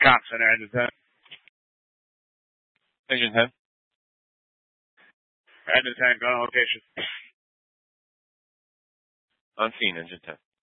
Cox Center, Engine 10. Engine 10. Engine 10, go on location. On scene, Engine 10.